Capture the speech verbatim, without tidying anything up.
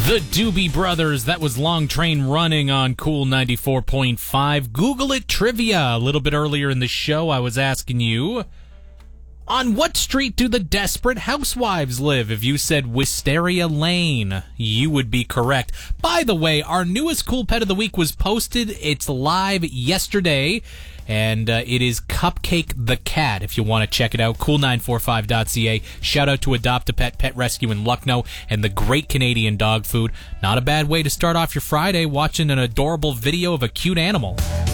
The Doobie Brothers, that was Long Train Running on Cool ninety-four point five. Google it trivia. A little bit earlier in the show, I was asking you, on what street do the Desperate Housewives live? If you said Wisteria Lane, you would be correct. By the way, our newest Cool Pet of the Week was posted. It's live yesterday, and uh, it is Cupcake the Cat, if you want to check it out. cool nine four five dot c a. Shout out to Adopt a Pet Pet Rescue in Lucknow and the Great Canadian Dog Food. Not a bad way to start off your Friday, watching an adorable video of a cute animal.